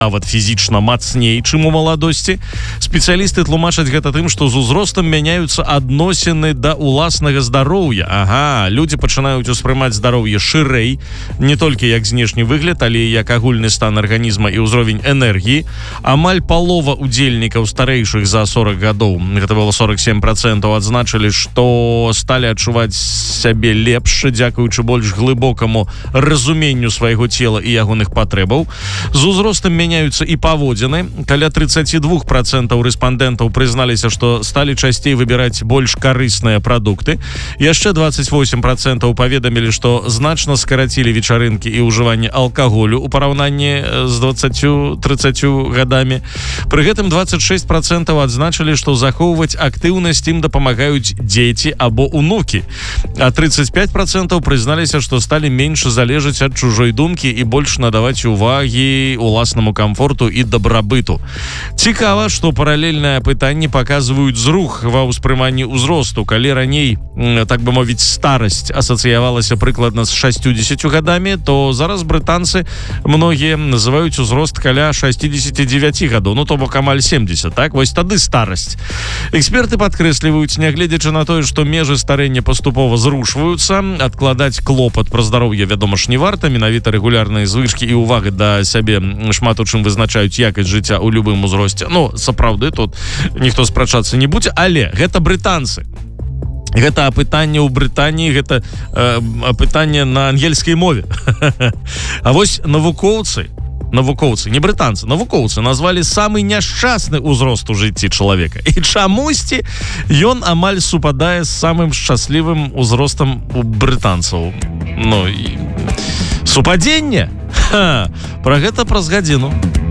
нават фізічна мацней, чым у маладосці. Спецыялісты тлумачаць гэта тым, што з узростам мяняюцца адносіны да ўласнага здароўя. Людзі пачынаюць успрымаць здароўе шырэй, не толькі як знешні выгляд, але і як агульны стан арганізма і ўзровень энергіі. Амаль палова удзельнікаў старэйшых за 40 гадоў, гэта было 47%, адзначылі, што сталі адчуваць сябе лепш, дзякуючы больш глыбокаму разуменню свайго цела і ягоных патрэбаў. З узростам мяняюцца і паводзіны. Каля 32% рэспандэнтаў прызналіся, што сталі часцей выбіраць больш карысныя прадукты. Яшчэ 28% паведамілі, што значна скарацілі вечарынкі і ўжыванне алкаголю у параўнанні з 20-30 гадамі. Пры гэтым 26% адзначылі, што захоўваць актыўнасць ім дапамагаюць дзеці або унукі. А 35% прызналіся, што сталі менш залежаць ад чужой думкі і больш надаваць увагі уласнаму камфорту і дабрабыту. Цікава, што паралельнае пытанне паказваюць зрух ва ўспрыманні ўзросту. Калі раней, так бы мовіць, старасць асацыявалася прыкладна з 60 гадамі, то зараз брытанцы многія называюць узрост каля 69 гадоў, то бок амаль 70, так? Вось тады старасць. Эксперты падкрэсліваюць, нягледзячы на тое, што межы старэння паступова зрушваюцца, адкладаць клопат пра здароўе, вядома ж, не варта. Менавіта рэгулярныя звычкі і ўвага да сябе шмат у чым вызначаюць якасць жыцця ў любым узросце. Сапраўды, тут ніхто спрачацца не будзе, але гэта брытанцы. Гэта апытанне ў Брытаніі, гэта апытанне на ангельскай мове. А вось навукоўцы, не брытанцы, навукоўцы назвалі самы няшчасны ўзрост у жыцці чалавека. І чамусьці ён амаль супадае з самым шчаслівым узростам у брытанцаў. Супадзенне? Пра гэта праз гадзіну.